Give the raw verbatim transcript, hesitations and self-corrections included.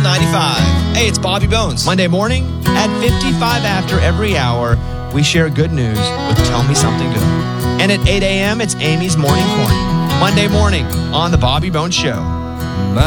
ninety-five. Hey, it's Bobby Bones. Monday morning at fifty-five after every hour, we share good news with Tell Me Something Good. And at eight a.m., it's Amy's Morning Corny. Monday morning on The Bobby Bones Show. My